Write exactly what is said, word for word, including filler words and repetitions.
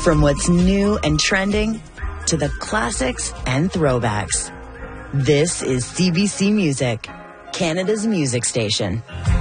From what's new and trending to the classics and throwbacks. This is C B C Music, Canada's music station.